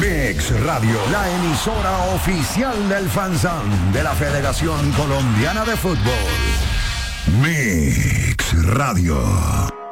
Mix Radio, la emisora oficial del FanZone de la Federación Colombiana de Fútbol. Mix Radio.